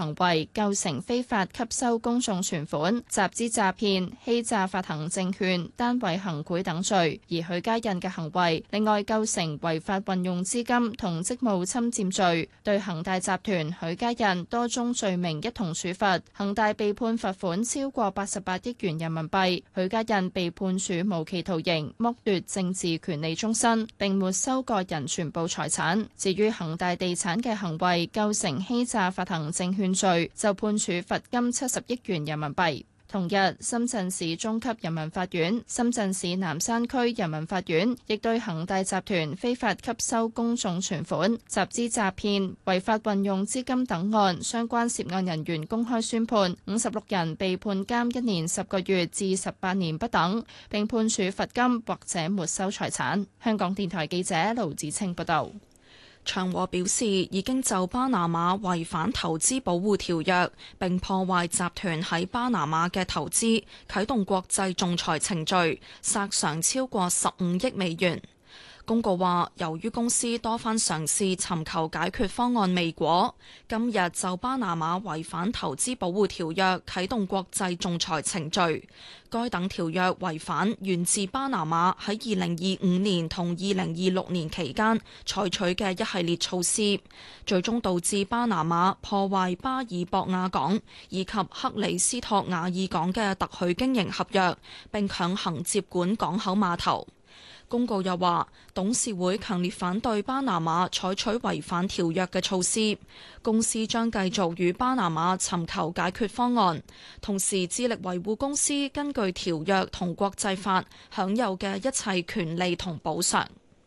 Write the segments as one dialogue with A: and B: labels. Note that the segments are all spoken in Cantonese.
A: 行為構成非法吸收公眾存款、集資詐騙、欺詐發行證券、單位行賄等罪，而許家印嘅行為另外構成違法運用資金同職務侵佔罪，對恒大集團、許家印多宗罪名一同處罰。恒大被判罰款超過88億元人民幣，許家印被判處無期徒刑，剝奪政治權利終身，並沒收個人全部財產。至於恒大地產嘅行為構成欺詐發行證券罪，就判處罰金70億元人民幣。同日，深圳市中級人民法院、深圳市南山區人民法院亦對恒大集團非法吸收公眾存款、集資詐騙、違法運用資金等案相關涉案人員公開宣判，56人被判監1年10個月至18年不等，並判處罰金或者沒收財產。香港電台記者盧子清報道。
B: 長和表示已經就巴拿馬違反投資保護條約並破壞集團喺巴拿馬嘅投資，啟動國際仲裁程序，索償超過15億美元。公告話，由於公司多番嘗試尋求解決方案未果，今日就巴拿馬違反投資保護條約啟動國際仲裁程序。該等條約違反源自巴拿馬喺2025年同2026年期間採取嘅一系列措施，最終導致巴拿馬破壞巴爾博亞港以及克里斯托瓦爾港嘅特許經營合約，並強行接管港口碼頭。公告又話，董事會強烈反對巴拿馬採取違反條約嘅措施，公司將繼續與巴拿馬尋求解決方案，同時致力維護公司根據條約同國際法享有嘅一切權利同補償。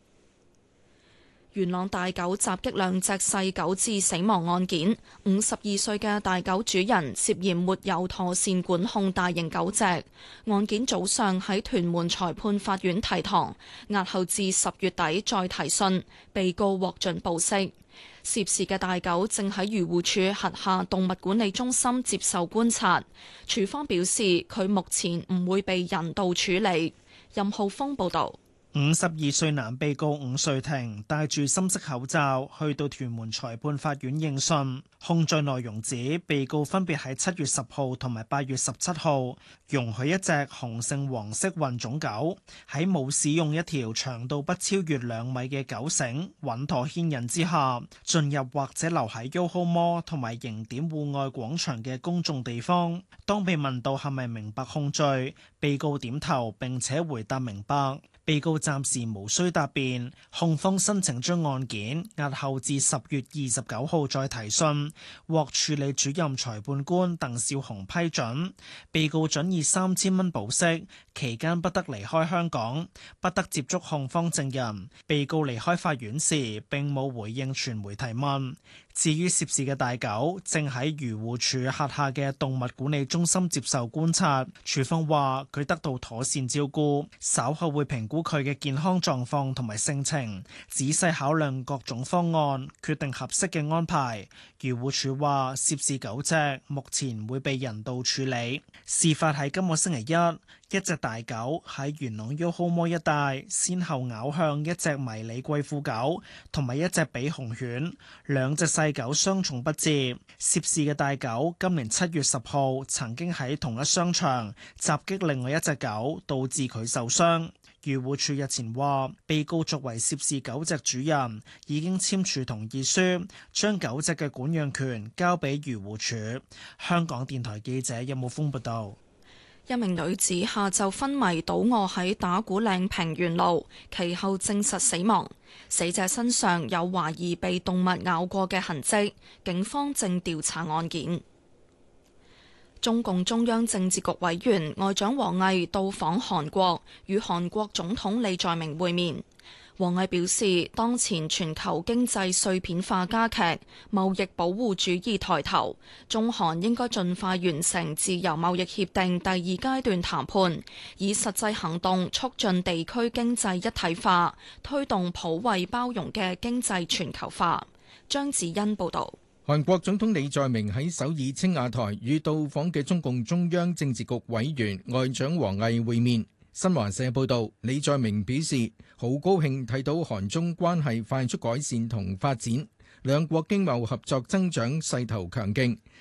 B: 元朗大狗襲擊兩隻細狗致死亡案件，52歲嘅大狗主人涉嫌沒有妥善管控大型狗隻。案件早上喺屯門裁判法院提堂，押後至10月底再提訊，被告獲准保釋。涉事嘅大狗正喺漁護署轄下動物管理中心接受觀察，署方表示佢目前唔會被人道處理。任浩峰報導。
C: 52歲男被告伍瑞庭戴住深色口罩去到屯門裁判法院應訊，控罪內容指被告分別喺7月10號同埋8月17號容許一隻雄性黃色混種狗喺冇使用一條長度不超越2米嘅狗繩穩妥牽引之下進入或者留喺 YOHO Mall 同埋形點戶外廣場嘅公眾地方。當被問到係咪明白控罪，被告點頭並且回答明白。被告暫時無需答辯，控方申請將案件押後至10月29號再提訊，獲處理主任裁判官鄧少雄批准。被告准以3000蚊保釋，期間不得離開香港，不得接觸控方證人。被告離開法院時並冇回應傳媒提問。至於涉事嘅大狗，正喺漁護署轄下嘅動物管理中心接受觀察。署方話佢得到妥善照顧，稍後會評估佢嘅健康狀況同埋性情，仔細考量各種方案，決定合適嘅安排。漁護署話涉事狗隻目前會被人道處理。事發喺今個星期一隻大狗喺元朗 YOHO Mall 一帶先後咬向一隻迷你貴婦狗同埋一隻比熊犬，兩隻細狗傷重不治。涉事嘅大狗今年7月10號曾經喺同一商場襲擊另外一隻狗，導致佢受傷。漁護署日前話，被告作為涉事狗隻主人，已經簽署同意書，將狗隻嘅管養權交俾漁護署。香港電台記者任武峰報道。
B: 一名女子下晝昏迷倒卧喺打鼓嶺平原路，其後證實死亡。死者身上有懷疑被動物咬過嘅痕跡，警方正調查案件。中共中央政治局委員外長王毅到訪韓國，與韓國總統李在明會面。王毅表示，當前全球經濟碎片化加劇，貿易保護主義抬頭，中韓應該盡快完成自由貿易協定第2階段談判，以實際行動促進地區經濟一體化，推動普惠包容嘅經濟全球化。張子欣報導。
D: 韓國總統李在明喺首爾青瓦台與到訪嘅中共中央政治局委員外長王毅會面。新華社報道，李在明表示好高興睇到韓中關係快速改善同發展，兩國經貿合作增長勢頭強勁，